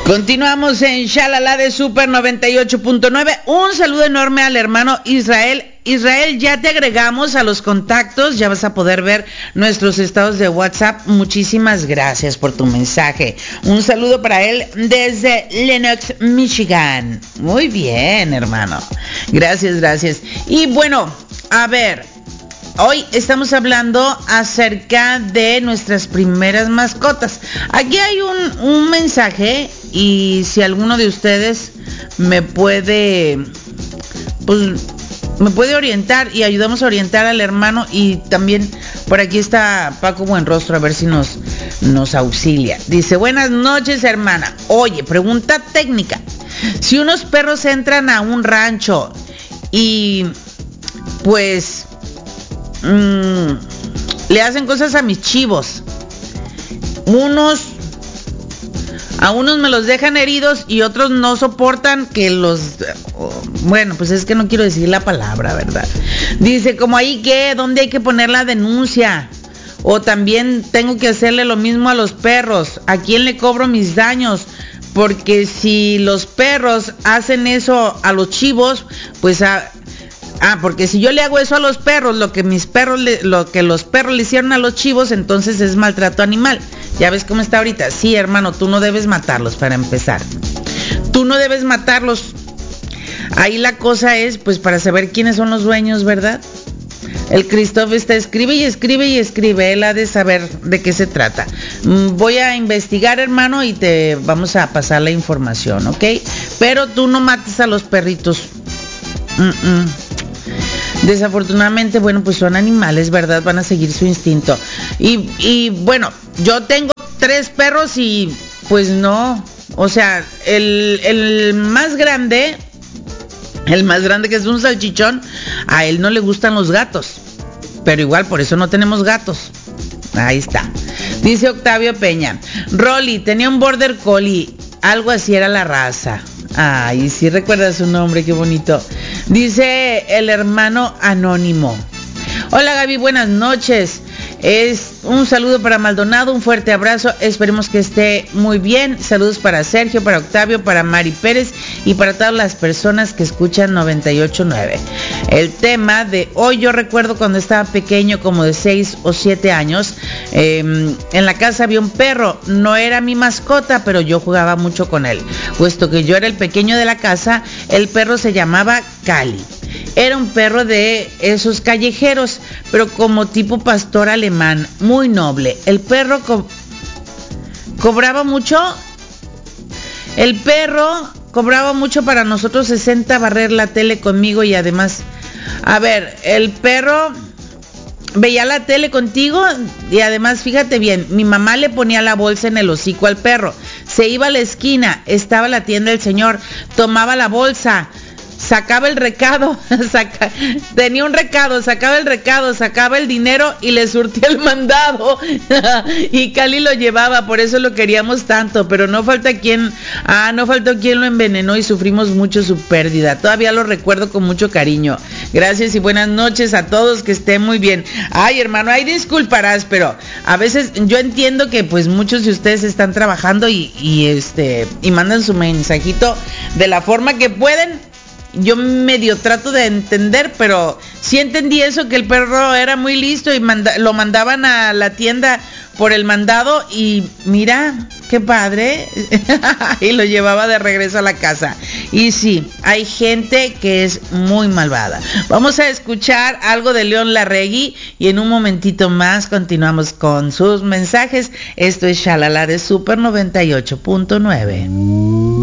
Continuamos en Shalala de Super 98.9. Un saludo enorme al hermano Israel. Israel, ya te agregamos a los contactos, ya vas a poder ver nuestros estados de WhatsApp. Muchísimas gracias por tu mensaje. Un saludo para él desde Lenox, Michigan. Muy bien, hermano. Gracias. Y bueno, a ver, hoy estamos hablando acerca de nuestras primeras mascotas. Aquí hay un mensaje y si alguno de ustedes me puede, pues, me puede orientar y ayudamos a orientar al hermano. Y también por aquí está Paco Buenrostro, a ver si nos auxilia. Dice: buenas noches, hermana. Oye, pregunta técnica. Si unos perros entran a un rancho y pues le hacen cosas a mis chivos, a unos me los dejan heridos y otros no soportan que bueno, pues es que no quiero decir la palabra, ¿verdad? Dice, como ahí que, ¿dónde hay que poner la denuncia? O también tengo que hacerle lo mismo a los perros. ¿A quién le cobro mis daños? Porque si los perros hacen eso a los chivos, pues porque si yo le hago eso a los perros, lo que los perros le hicieron a los chivos, entonces es maltrato animal. ¿Ya ves cómo está ahorita? Sí, hermano, tú no debes matarlos, para empezar. Tú no debes matarlos. Ahí la cosa es, pues, para saber quiénes son los dueños, ¿verdad? El Christoph escribe y escribe. Él ha de saber de qué se trata. Voy a investigar, hermano, y te vamos a pasar la información, ¿ok? Pero tú no mates a los perritos. Desafortunadamente, bueno, pues son animales, ¿verdad? Van a seguir su instinto. Y bueno, yo tengo 3 perros y pues no. O sea, el más grande que es un salchichón, a él no le gustan los gatos. Pero igual, por eso no tenemos gatos. Ahí está. Dice Octavio Peña: Rolly tenía un border collie, algo así era la raza. Ay, sí recuerda su nombre, qué bonito. Dice el hermano anónimo: hola Gaby, buenas noches. Es un saludo para Maldonado, un fuerte abrazo, esperemos que esté muy bien. Saludos para Sergio, para Octavio, para Mari Pérez y para todas las personas que escuchan 98.9. El tema de hoy: yo recuerdo cuando estaba pequeño, como de 6 o 7 años, en la casa había un perro. No era mi mascota, pero yo jugaba mucho con él. Puesto que yo era el pequeño de la casa, el perro se llamaba Cali. Era un perro de esos callejeros, pero como tipo pastor alemán, muy noble. El perro cobraba mucho. El perro cobraba mucho para nosotros, 60 barrer la tele conmigo y además, a ver, el perro veía la tele contigo y además, fíjate bien, mi mamá le ponía la bolsa en el hocico al perro. Se iba a la esquina, estaba la tienda del señor, tomaba la bolsa, sacaba el recado, tenía un recado, sacaba el dinero y le surtía el mandado. Y Cali lo llevaba, por eso lo queríamos tanto, pero no faltó quien lo envenenó y sufrimos mucho su pérdida. Todavía lo recuerdo con mucho cariño. Gracias y buenas noches a todos, que estén muy bien. Ay, hermano, ahí disculparás, pero a veces yo entiendo que pues muchos de ustedes están trabajando y mandan su mensajito de la forma que pueden. Yo medio trato de entender, pero sí entendí eso, que el perro era muy listo y lo mandaban a la tienda por el mandado y mira, qué padre, y lo llevaba de regreso a la casa. Y sí, hay gente que es muy malvada. Vamos a escuchar algo de León Larregui y en un momentito más continuamos con sus mensajes. Esto es Shalala de Super 98.9.